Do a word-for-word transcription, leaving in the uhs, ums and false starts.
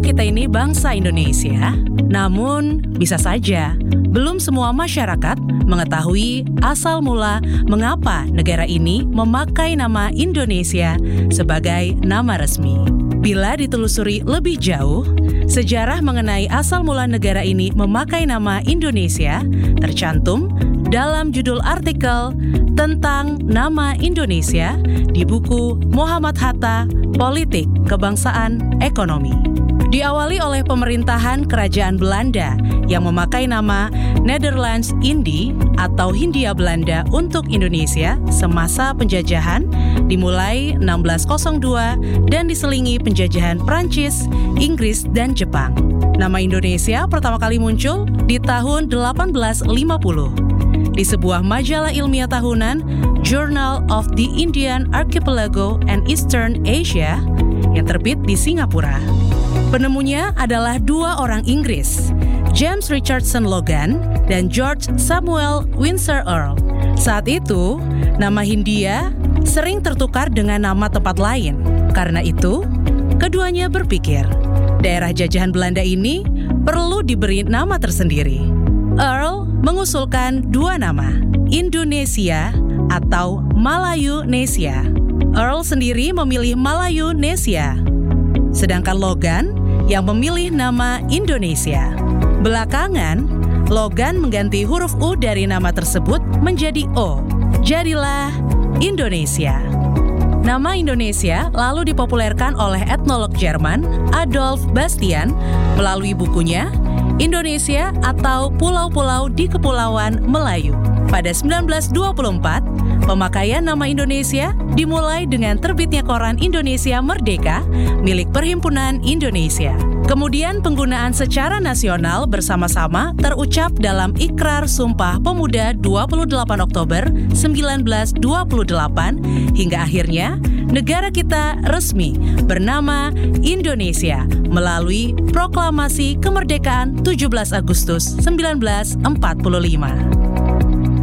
kita ini bangsa Indonesia, namun bisa saja belum semua masyarakat mengetahui asal mula mengapa negara ini memakai nama Indonesia sebagai nama resmi. Bila ditelusuri lebih jauh, sejarah mengenai asal mula negara ini memakai nama Indonesia tercantum dalam judul artikel tentang nama Indonesia di buku Muhammad Hatta, Politik, Kebangsaan, Ekonomi. Diawali oleh pemerintahan Kerajaan Belanda yang memakai nama Nederlands Indie atau Hindia Belanda untuk Indonesia semasa penjajahan dimulai enam belas nol dua dan diselingi penjajahan Prancis, Inggris, dan Jepang. Nama Indonesia pertama kali muncul di tahun delapan belas lima puluh di sebuah majalah ilmiah tahunan Journal of the Indian Archipelago and Eastern Asia yang terbit di Singapura. Penemunya adalah dua orang Inggris, James Richardson Logan dan George Samuel Windsor Earl. Saat itu, nama Hindia sering tertukar dengan nama tempat lain. Karena itu, keduanya berpikir, daerah jajahan Belanda ini perlu diberi nama tersendiri. Earl mengusulkan dua nama, Indonesia atau Malayunesia. Earl sendiri memilih Malayunesia, sedangkan Logan yang memilih nama Indonesia. Belakangan, Logan mengganti huruf U dari nama tersebut menjadi O. Jadilah Indonesia. Nama Indonesia lalu dipopulerkan oleh etnolog Jerman Adolf Bastian melalui bukunya Indonesia atau Pulau-Pulau di Kepulauan Melayu. Pada sembilan belas dua puluh empat, pemakaian nama Indonesia dimulai dengan terbitnya koran Indonesia Merdeka milik Perhimpunan Indonesia. Kemudian penggunaan secara nasional bersama-sama terucap dalam Ikrar Sumpah Pemuda dua puluh delapan Oktober sembilan belas dua puluh delapan hingga akhirnya negara kita resmi bernama Indonesia melalui Proklamasi Kemerdekaan tujuh belas Agustus sembilan belas empat puluh lima.